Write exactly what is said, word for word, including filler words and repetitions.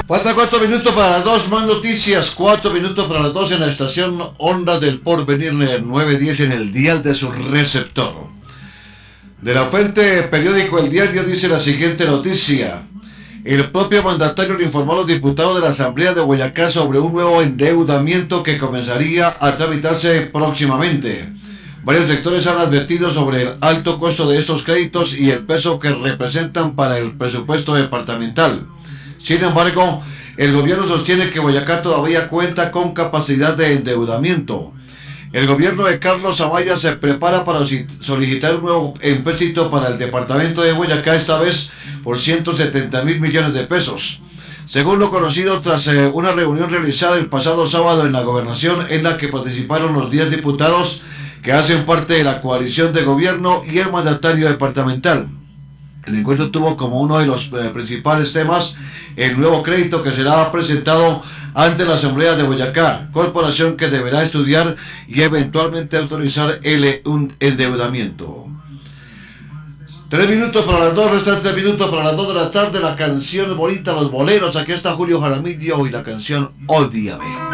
Faltan cuatro minutos para las dos, más noticias, cuatro minutos para las dos en la estación Ondas del Porvenir nueve diez en el dial de su receptor. De la fuente periódico El Diario dice la siguiente noticia. El propio mandatario le informó a los diputados de la Asamblea de Boyacá sobre un nuevo endeudamiento que comenzaría a tramitarse próximamente. Varios sectores han advertido sobre el alto costo de estos créditos y el peso que representan para el presupuesto departamental. Sin embargo, el gobierno sostiene que Boyacá todavía cuenta con capacidad de endeudamiento. El gobierno de Carlos Amaya se prepara para solicitar un nuevo empréstito para el departamento de Boyacá, esta vez por ciento setenta mil millones de pesos. Según lo conocido tras eh, una reunión realizada el pasado sábado en la gobernación, en la que participaron los diez diputados que hacen parte de la coalición de gobierno y el mandatario departamental. El encuentro tuvo como uno de los eh, principales temas el nuevo crédito que será presentado ante la Asamblea de Boyacá, corporación que deberá estudiar y eventualmente autorizar el un endeudamiento. Tres minutos para las dos, restantes minutos para las dos de la tarde, la canción bonita, los boleros. Aquí está Julio Jaramillo y la canción Ódiame.